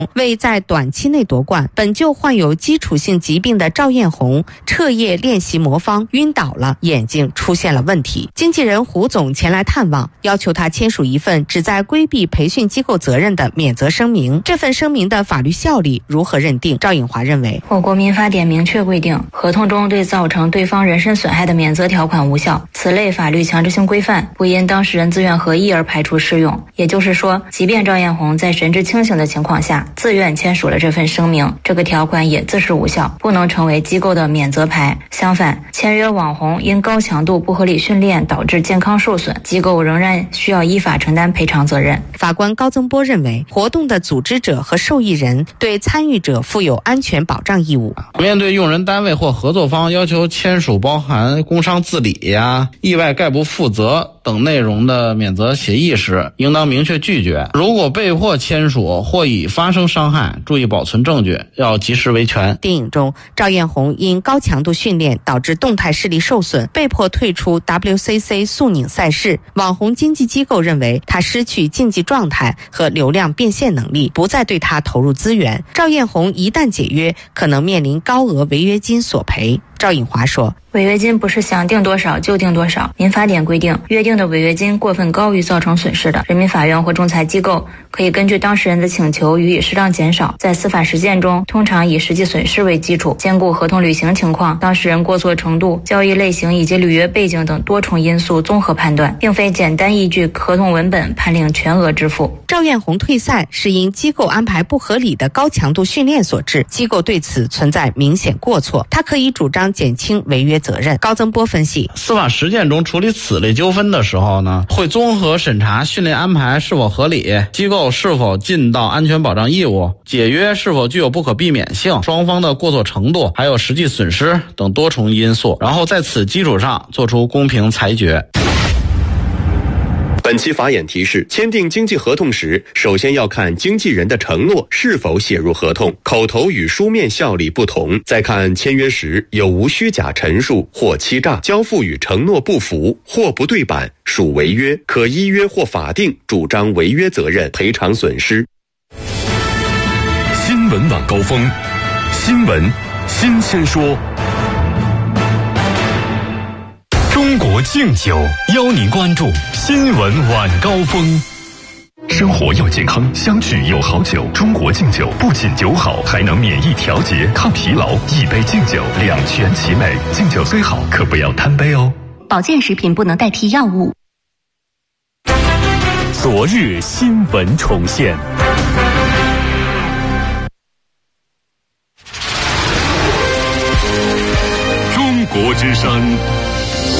为在短期内夺冠，本就患有基础性疾病的赵艳红彻夜练习魔方晕倒了，眼睛出现了问题。经纪人胡总前来探望，要求他签署一份旨在规避培训机构责任的免责声明。这份声明的法律效力如何认定？赵颖华认为， 我国民法典明确规定，合同中对造成对方人身损害的免责条款无效，此类法律强制性规范不因当事人自愿合意而排除适用。也就是说，即便赵艳红在神志清醒的情况下自愿签署了这份声明，这个条款也自是无效，不能成为机构的免责牌。相反，签约网红因高强度不合理训练导致健康受损，机构仍然需要依法承担赔偿责任。 法官高增波认为，活动的组织者和受益人对参与者负有安全保障义务。 面对用人单位或合作方要求签署包含工伤自理意外概不负责等内容的免责协议时，应当明确拒绝。如果被迫签署或已发生伤害，注意保存证据，要及时维权。 电影中，赵艳红因高强度训练导致动态视力受损，被迫退出 WCC 速拧赛事。网红经纪机构认为她失去竞技状态和流量变现能力，不再对她投入资源。赵艳红一旦解约，可能面临高额违约金索赔。赵颖华说， 违约金不是想定多少就定多少，民法典规定，约定的违约金过分高于造成损失的，人民法院或仲裁机构可以根据当事人的请求予以适当减少。在司法实践中，通常以实际损失为基础，兼顾合同履行情况、当事人过错程度、交易类型以及履约背景等多重因素综合判断，并非简单依据合同文本判令全额支付。 赵艳红退赛是因机构安排不合理的高强度训练所致，机构对此存在明显过错，他可以主张减轻违约责任。高增波分析， 司法实践中处理此类纠纷的时候会综合审查训练安排是否合理，机构是否尽到安全保障义务，解约是否具有不可避免性，双方的过错程度，还有实际损失等多重因素，然后在此基础上做出公平裁决。 本期法眼提示：签订经纪合同时，首先要看经纪人的承诺是否写入合同，口头与书面效力不同；再看签约时有无虚假陈述或欺诈，交付与承诺不符或不对版，属违约，可依约或法定主张违约责任，赔偿损失。 新闻晚高峰，新闻新鲜说。中国敬酒邀您关注新闻晚高峰。生活要健康，相聚有好酒。中国敬酒不仅酒好，还能免疫调节、抗疲劳。一杯敬酒，两全其美。敬酒虽好，可不要贪杯哦。 保健食品不能代替药物。 昨日新闻重现。中国之声。